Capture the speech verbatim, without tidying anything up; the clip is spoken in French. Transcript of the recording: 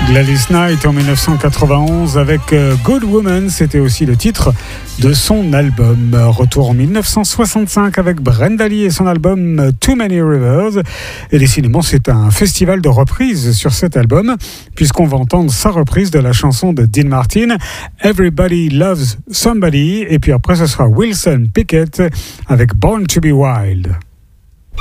Gladys Knight en dix-neuf cent quatre-vingt-onze avec Good Woman, c'était aussi le titre de son album. Retour en dix-neuf cent soixante-cinq avec Brenda Lee et son album Too Many Rivers. Et décidément, c'est un festival de reprises sur cet album, puisqu'on va entendre sa reprise de la chanson de Dean Martin, Everybody Loves Somebody. Et puis après, ce sera Wilson Pickett avec Born to be Wild.